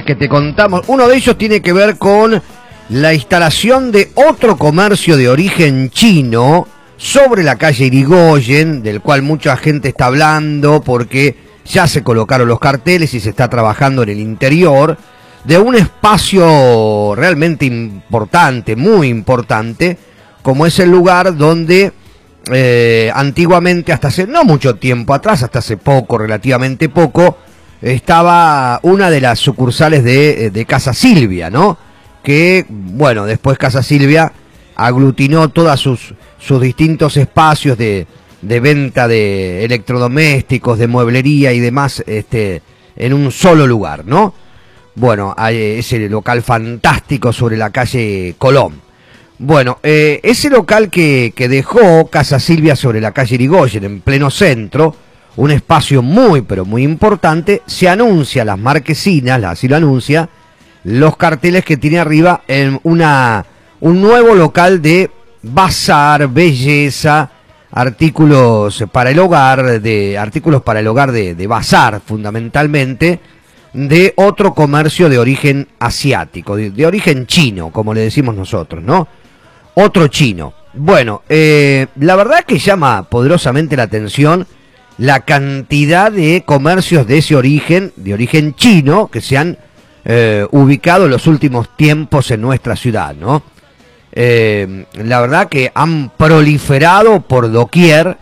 que te contamos. Uno de ellos tiene que ver con la instalación de otro comercio de origen chino sobre la calle Irigoyen, del cual mucha gente está hablando porque ya se colocaron los carteles y se está trabajando en el interior de un espacio realmente importante, muy importante, como es el lugar donde antiguamente, hasta hace no mucho tiempo atrás, hasta hace poco, relativamente poco, estaba una de las sucursales de Casa Silvia, ¿no? Que, bueno, después Casa Silvia aglutinó todos sus distintos espacios de venta de electrodomésticos, de mueblería y demás, en un solo lugar, ¿no? Bueno, hay ese local fantástico sobre la calle Colón. Bueno, ese local que dejó Casa Silvia sobre la calle Irigoyen, en pleno centro, un espacio muy, pero muy importante, se anuncia, las marquesinas, así lo anuncia, los carteles que tiene arriba en un nuevo local de bazar, belleza, artículos para el hogar, de bazar fundamentalmente, de otro comercio de origen asiático, de origen chino, como le decimos nosotros, ¿no? Otro chino. Bueno, la verdad es que llama poderosamente la atención la cantidad de comercios de ese origen, de origen chino, que se han ubicado en los últimos tiempos en nuestra ciudad, ¿no? La verdad que han proliferado por doquier,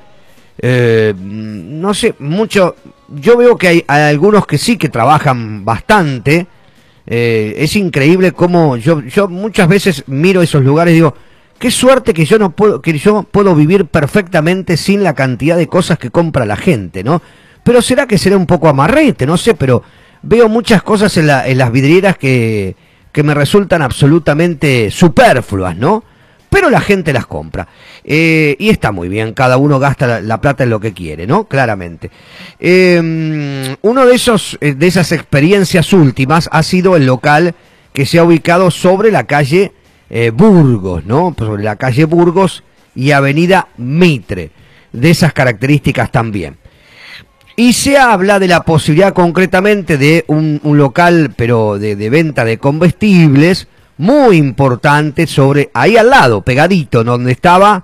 no sé, mucho. Yo veo que hay algunos que sí que trabajan bastante. Es increíble cómo yo muchas veces miro esos lugares y digo, qué suerte que yo puedo vivir perfectamente sin la cantidad de cosas que compra la gente, ¿no? Pero será que será un poco amarrete, no sé, pero veo muchas cosas en las vidrieras que me resultan absolutamente superfluas, ¿no? Pero la gente las compra. Y está muy bien, cada uno gasta la plata en lo que quiere, ¿no? Claramente. Uno de esas experiencias últimas ha sido el local que se ha ubicado sobre la calle Burgos, ¿no? Sobre la calle Burgos y avenida Mitre. De esas características también. Y se habla de la posibilidad concretamente de un local, pero de venta de comestibles, muy importante, ahí al lado, pegadito, donde estaba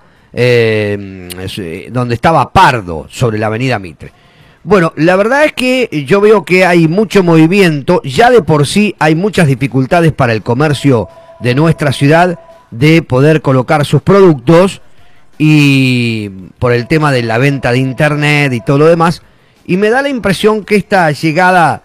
Pardo, sobre la avenida Mitre. Bueno, la verdad es que yo veo que hay mucho movimiento, ya de por sí hay muchas dificultades para el comercio de nuestra ciudad de poder colocar sus productos, y por el tema de la venta de internet y todo lo demás, y me da la impresión que esta llegada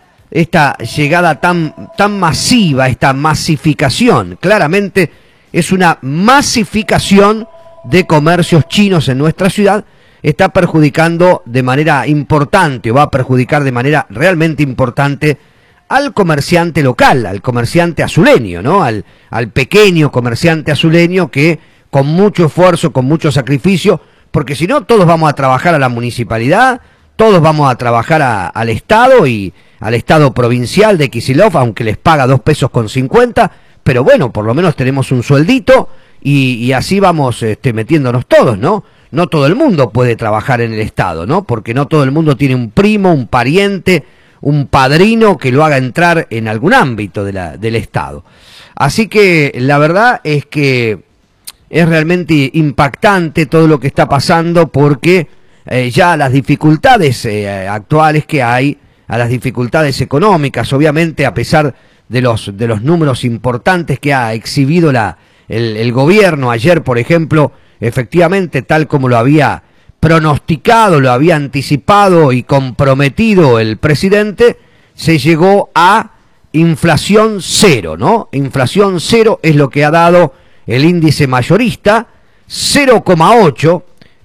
tan masiva, esta masificación, claramente es una masificación de comercios chinos en nuestra ciudad, está perjudicando de manera importante, o va a perjudicar de manera realmente importante al comerciante local, al comerciante azuleño, ¿no? Al pequeño comerciante azuleño que con mucho esfuerzo, con mucho sacrificio, porque si no todos vamos a trabajar a la municipalidad, todos vamos a trabajar al Estado y al Estado provincial de Kicillof, aunque les paga 2,50 pesos, pero bueno, por lo menos tenemos un sueldito y así vamos metiéndonos todos, ¿no? No todo el mundo puede trabajar en el Estado, ¿no? Porque no todo el mundo tiene un primo, un pariente, un padrino que lo haga entrar en algún ámbito del Estado. Así que la verdad es que es realmente impactante todo lo que está pasando, porque ya las dificultades actuales que hay, a las dificultades económicas, obviamente, a pesar de los números importantes que ha exhibido el gobierno ayer, por ejemplo, efectivamente, tal como lo había pronosticado, lo había anticipado y comprometido el presidente, se llegó a inflación cero, ¿no? Inflación cero es lo que ha dado el índice mayorista, 0,8.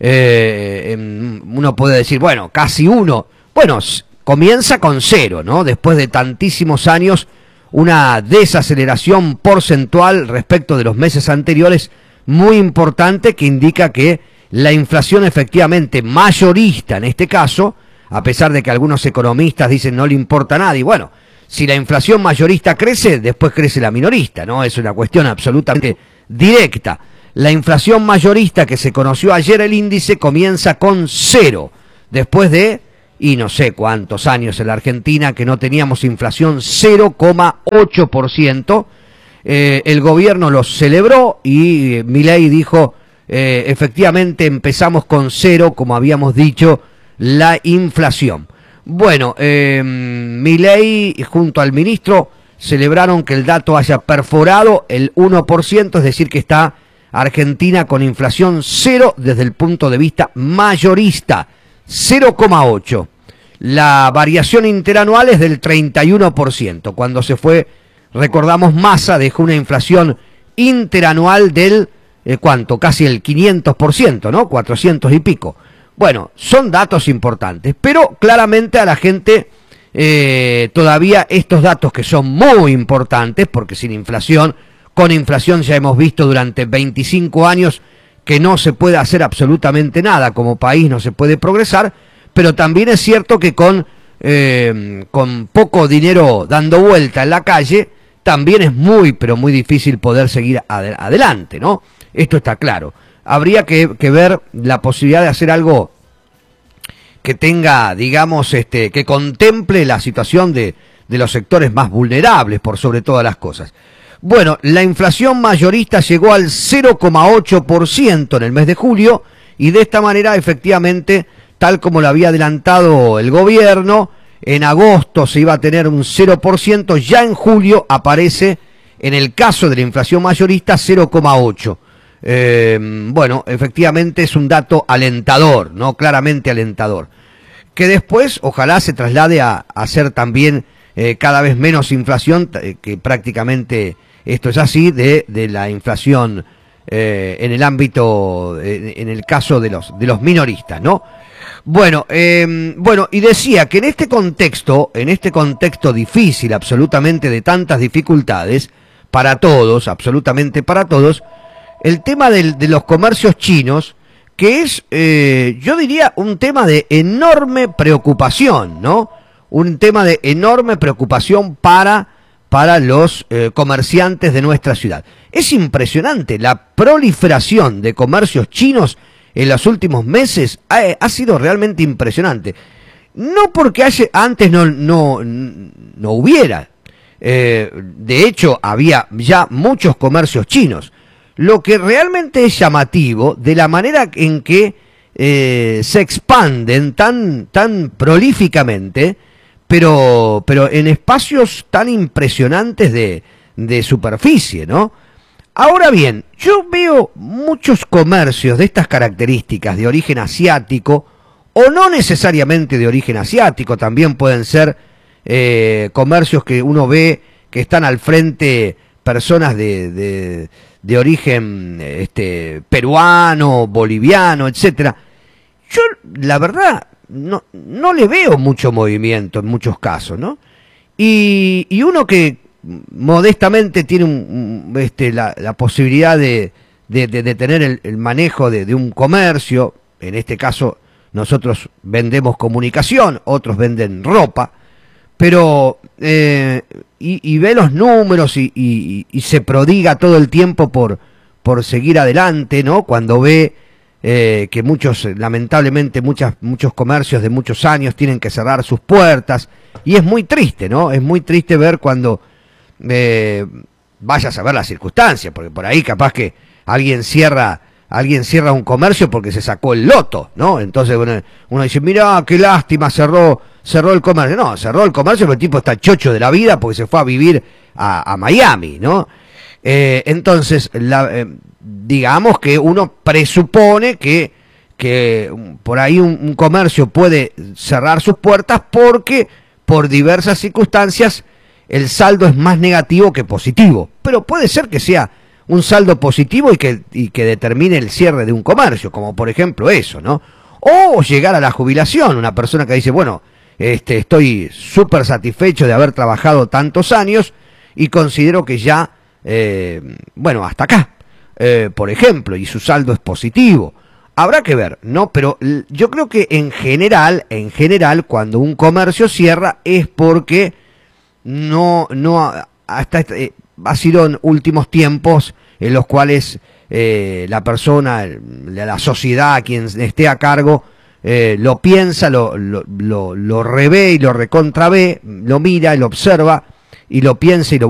Uno puede decir, bueno, casi 1. Bueno, comienza con 0, ¿no? Después de tantísimos años, una desaceleración porcentual respecto de los meses anteriores, muy importante, que indica que la inflación efectivamente mayorista en este caso, a pesar de que algunos economistas dicen no le importa a nadie, bueno, si la inflación mayorista crece, después crece la minorista, ¿no? Es una cuestión absolutamente directa. La inflación mayorista que se conoció ayer, el índice, comienza con 0, después de y no sé cuántos años en la Argentina que no teníamos inflación 0,8%. El gobierno lo celebró y Milei dijo, efectivamente empezamos con cero, como habíamos dicho, la inflación. Bueno, Milei junto al ministro celebraron que el dato haya perforado el 1%, es decir, que está Argentina con inflación cero desde el punto de vista mayorista, 0,8. La variación interanual es del 31%. Cuando se fue, recordamos, Massa dejó una inflación interanual del, ¿cuánto? Casi el 500%, ¿no? 400 y pico. Bueno, son datos importantes, pero claramente a la gente todavía estos datos que son muy importantes, porque sin inflación, con inflación ya hemos visto durante 25 años que no se puede hacer absolutamente nada, como país no se puede progresar, pero también es cierto que con poco dinero dando vuelta en la calle, también es muy, pero muy difícil poder seguir adelante, ¿no? Esto está claro. Habría que ver la posibilidad de hacer algo que tenga, digamos, que contemple la situación de los sectores más vulnerables, por sobre todas las cosas. Bueno, la inflación mayorista llegó al 0,8% en el mes de julio, y de esta manera, efectivamente, tal como lo había adelantado el gobierno, en agosto se iba a tener un 0%, ya en julio aparece, en el caso de la inflación mayorista, 0,8%. Bueno, efectivamente es un dato alentador, ¿no? Claramente alentador. Que después, ojalá se traslade a ser también cada vez menos inflación, que prácticamente esto es así, de la inflación en el ámbito, en el caso de los minoristas, ¿no? Bueno, y decía que en este contexto difícil, absolutamente de tantas dificultades, para todos, absolutamente para todos, el tema de los comercios chinos, que es, yo diría, un tema de enorme preocupación, ¿no? Un tema de enorme preocupación para los comerciantes de nuestra ciudad. Es impresionante la proliferación de comercios chinos en los últimos meses, ha sido realmente impresionante. No porque antes no hubiera, de hecho había ya muchos comercios chinos. Lo que realmente es llamativo de la manera en que se expanden tan prolíficamente, pero en espacios tan impresionantes de superficie, ¿no? Ahora bien, yo veo muchos comercios de estas características de origen asiático, o no necesariamente de origen asiático, también pueden ser comercios que uno ve que están al frente personas de origen peruano, boliviano, etcétera. Yo, la verdad, no le veo mucho movimiento en muchos casos, ¿no? Y uno que modestamente tiene la posibilidad de tener el manejo de un comercio, en este caso nosotros vendemos comunicación, otros venden ropa, pero y ve los números y se prodiga todo el tiempo por seguir adelante, ¿no? Cuando ve que muchos, lamentablemente, muchos comercios de muchos años tienen que cerrar sus puertas, y es muy triste, ¿no? Es muy triste ver cuando vayas a ver las circunstancias, porque por ahí capaz que alguien cierra un comercio porque se sacó el loto, ¿no? Entonces uno dice, mirá, qué lástima, cerró el comercio. No, cerró el comercio porque el tipo está chocho de la vida porque se fue a vivir a Miami, ¿no? Entonces, digamos que uno presupone que por ahí un comercio puede cerrar sus puertas porque por diversas circunstancias el saldo es más negativo que positivo. Pero puede ser que sea un saldo positivo y que determine el cierre de un comercio, como por ejemplo eso, ¿no? O llegar a la jubilación, una persona que dice, bueno, estoy súper satisfecho de haber trabajado tantos años y considero que ya, bueno, hasta acá, por ejemplo, y su saldo es positivo. Habrá que ver, ¿no? Pero yo creo que en general, cuando un comercio cierra es porque ha sido en últimos tiempos en los cuales la persona, la sociedad, quien esté a cargo, lo piensa, lo revé y lo recontravé, lo mira y lo observa y lo piensa y lo